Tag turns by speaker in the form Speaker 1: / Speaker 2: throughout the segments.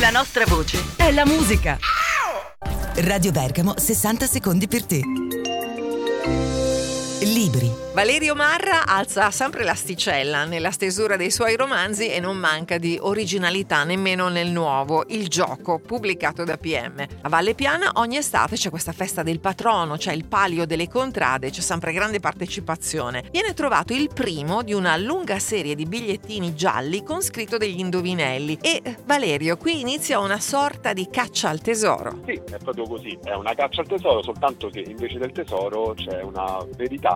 Speaker 1: La nostra voce è la musica.
Speaker 2: Radio Bergamo, 60 secondi per te. Libri.
Speaker 3: Valerio Marra alza sempre l'asticella nella stesura dei suoi romanzi e non manca di originalità nemmeno nel nuovo Il Gioco, pubblicato da PM. A Valle Piana ogni estate c'è questa festa del patrono, c'è il palio delle contrade, c'è sempre grande partecipazione. Viene trovato il primo di una lunga serie di bigliettini gialli con scritto degli indovinelli e Valerio, qui inizia una sorta di caccia al tesoro.
Speaker 4: Sì, è proprio così, è una caccia al tesoro, soltanto che invece del tesoro c'è una verità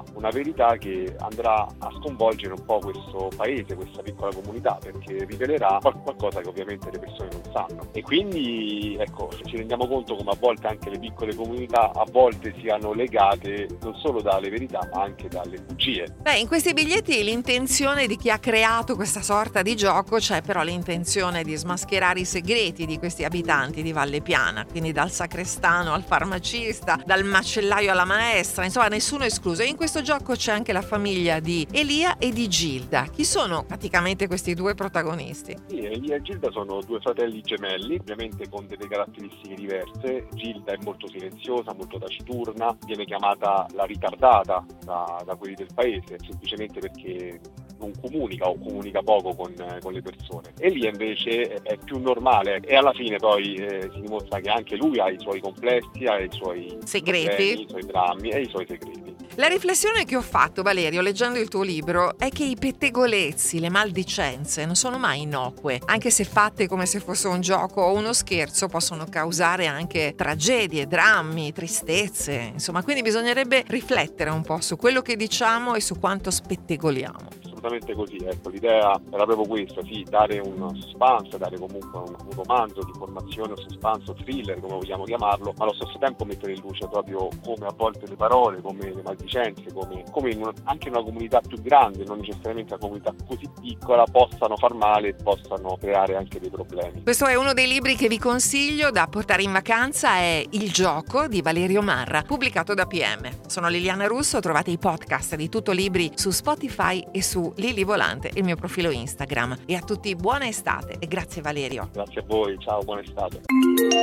Speaker 4: che andrà a sconvolgere un po' questo paese, questa piccola comunità, perché rivelerà qualcosa che ovviamente le persone non sanno. E quindi, ecco, ci rendiamo conto come a volte anche le piccole comunità a volte siano legate non solo dalle verità, ma anche dalle bugie.
Speaker 3: In questi biglietti l'intenzione di chi ha creato questa sorta di gioco, c'è però l'intenzione di smascherare i segreti di questi abitanti di Valle Piana, quindi dal sacrestano al farmacista, dal macellaio alla maestra, insomma nessuno escluso. E in questo gioco c'è anche la famiglia di Elia e di Gilda. Chi sono praticamente questi due protagonisti?
Speaker 4: Sì, Elia e Gilda sono due fratelli gemelli, ovviamente con delle caratteristiche diverse. Gilda è molto silenziosa, molto taciturna, viene chiamata la ritardata da quelli del paese, semplicemente perché non comunica o comunica poco con le persone. Elia invece è più normale e alla fine poi si dimostra che anche lui ha i suoi complessi, ha i suoi
Speaker 3: segreti,
Speaker 4: problemi, i suoi drammi e i suoi segreti.
Speaker 3: La riflessione che ho fatto, Valerio, leggendo il tuo libro, è che i pettegolezzi, le maldicenze non sono mai innocue, anche se fatte come se fosse un gioco o uno scherzo, possono causare anche tragedie, drammi, tristezze, insomma, quindi bisognerebbe riflettere un po' su quello che diciamo e su quanto spettegoliamo.
Speaker 4: Assolutamente così, ecco, l'idea era proprio questa, sì, dare un suspense, dare comunque un romanzo di formazione o suspense o thriller, come vogliamo chiamarlo, ma allo stesso tempo mettere in luce proprio come a volte le parole, come le maldicenze, come anche in una comunità più grande, non necessariamente una comunità così piccola, possano far male e possano creare anche dei problemi.
Speaker 3: Questo è uno dei libri che vi consiglio da portare in vacanza, è Il Gioco di Valerio Marra, pubblicato da PM. Sono Liliana Russo, trovate i podcast di Tutto Libri su Spotify e su Lili Volante, il mio profilo Instagram. E a tutti buona estate e grazie Valerio.
Speaker 4: Grazie a voi, ciao, buona estate.